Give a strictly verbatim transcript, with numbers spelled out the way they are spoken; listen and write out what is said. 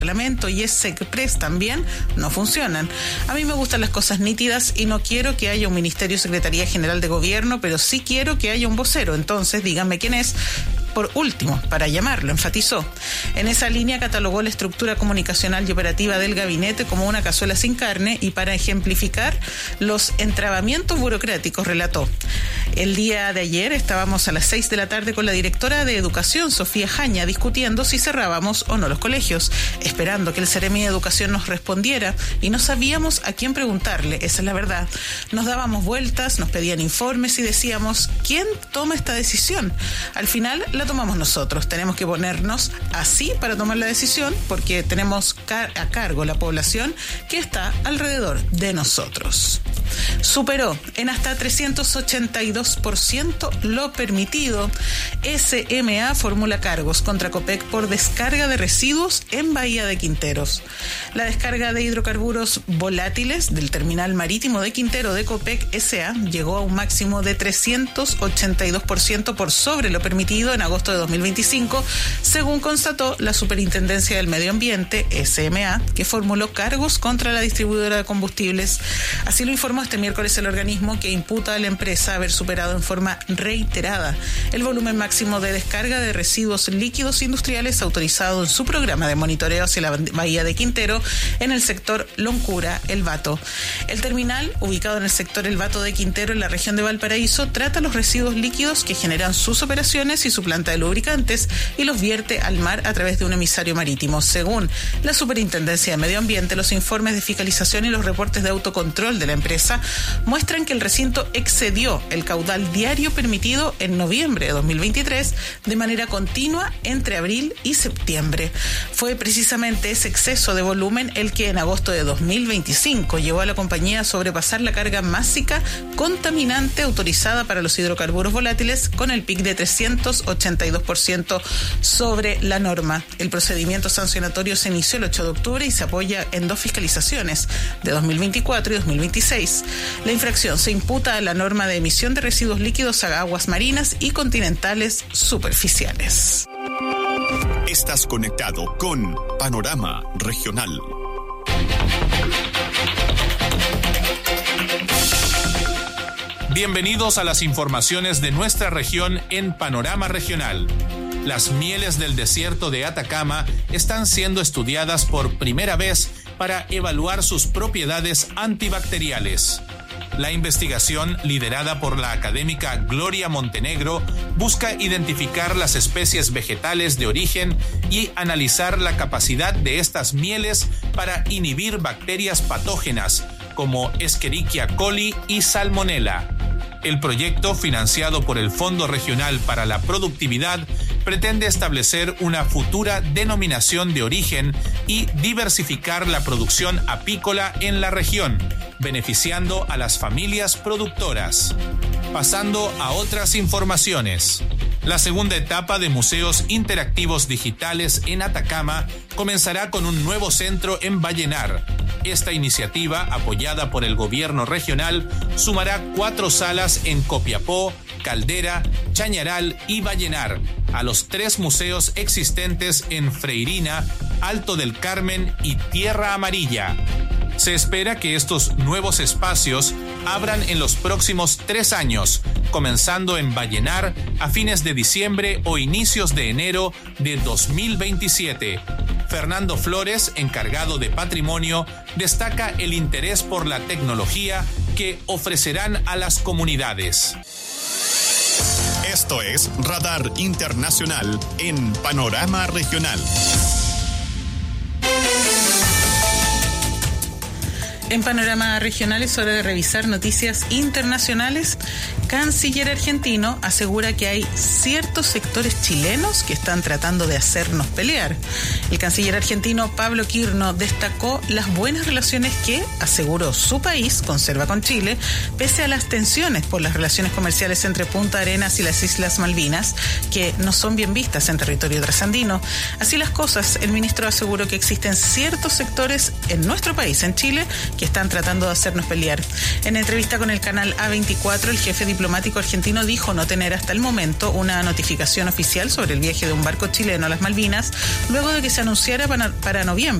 Reglamento y SECPRES también no funcionan. A mí me gustan las cosas nítidas y no quiero que haya un Ministerio Secretaría General de Gobierno, pero sí quiero que haya un vocero. Entonces, díganme quién es. Por último, para llamarlo, enfatizó. En esa línea catalogó la estructura comunicacional y operativa del gabinete como una cazuela sin carne y para ejemplificar los entrabamientos burocráticos, relató. El día de ayer estábamos a las seis de la tarde con la directora de Educación, Sofía Jaña, discutiendo si cerrábamos o no los colegios, esperando que el Seremi de Educación nos respondiera y no sabíamos a quién preguntarle, esa es la verdad. Nos dábamos vueltas, nos pedían informes y decíamos, ¿quién toma esta decisión? Al final, la tomamos nosotros. Tenemos que ponernos así para tomar la decisión porque tenemos car- a cargo la población que está alrededor de nosotros. Superó en hasta trescientos ochenta y dos por ciento lo permitido. S M A formula cargos contra Copec por descarga de residuos en Bahía de Quinteros. La descarga de hidrocarburos volátiles del terminal marítimo de Quintero de Copec S A llegó a un máximo de trescientos ochenta y dos por ciento por sobre lo permitido en agosto de dos mil veinticinco, según constató la Superintendencia del Medio Ambiente, S M A, que formuló cargos contra la distribuidora de combustibles. Así lo informó este miércoles el organismo, que imputa a la empresa haber superado en forma reiterada el volumen máximo de descarga de residuos líquidos industriales autorizado en su programa de monitoreo hacia la Bahía de Quintero en el sector Loncura, El Bato. El terminal, ubicado en el sector El Bato de Quintero en la región de Valparaíso, trata los residuos líquidos que generan sus operaciones y su planta de lubricantes y los vierte al mar a través de un emisario marítimo. Según la Superintendencia de Medio Ambiente, los informes de fiscalización y los reportes de autocontrol de la empresa muestran que el recinto excedió el caudal diario permitido en noviembre de dos mil veintitrés de manera continua entre abril y septiembre. Fue precisamente ese exceso de volumen el que en agosto de dos mil veinticinco llevó a la compañía a sobrepasar la carga másica contaminante autorizada para los hidrocarburos volátiles con el pic de trescientos ochenta y dos por ciento sobre la norma. El procedimiento sancionatorio se inició el ocho de octubre y se apoya en dos fiscalizaciones de dos mil veinticuatro y dos mil veintiséis. La infracción se imputa a la norma de emisión de residuos líquidos a aguas marinas y continentales superficiales. Estás conectado con Panorama Regional. Bienvenidos a las informaciones de nuestra región en Panorama Regional. Las mieles del desierto de Atacama están siendo estudiadas por primera vez para evaluar sus propiedades antibacteriales. La investigación, liderada por la académica Gloria Montenegro, busca identificar las especies vegetales de origen y analizar la capacidad de estas mieles para inhibir bacterias patógenas como Escherichia coli y Salmonella. El proyecto, financiado por el Fondo Regional para la Productividad, pretende establecer una futura denominación de origen y diversificar la producción apícola en la región, beneficiando a las familias productoras. Pasando a otras informaciones. La segunda etapa de Museos Interactivos Digitales en Atacama comenzará con un nuevo centro en Vallenar. Esta iniciativa, apoyada por el gobierno regional, sumará cuatro salas en Copiapó, Caldera, Chañaral y Vallenar, a los tres museos existentes en Freirina, Alto del Carmen y Tierra Amarilla. Se espera que estos nuevos espacios abran en los próximos tres años, comenzando en Vallenar a fines de diciembre o inicios de enero de dos mil veintisiete. Fernando Flores, encargado de patrimonio, destaca el interés por la tecnología que ofrecerán a las comunidades. Esto es Radar Internacional en Panorama Regional. En Panorama Regional es hora de revisar noticias internacionales. Canciller argentino asegura que hay ciertos sectores chilenos que están tratando de hacernos pelear. El canciller argentino Pablo Quirno destacó las buenas relaciones que, aseguró, su país conserva con Chile, pese a las tensiones por las relaciones comerciales entre Punta Arenas y las Islas Malvinas, que no son bien vistas en territorio trasandino. Así las cosas, el ministro aseguró que existen ciertos sectores en nuestro país, en Chile, que están tratando de hacernos pelear. En entrevista con el canal A veinticuatro, el jefe diplomático argentino dijo no tener hasta el momento una notificación oficial sobre el viaje de un barco chileno a las Malvinas, luego de que se anunciara para, para noviembre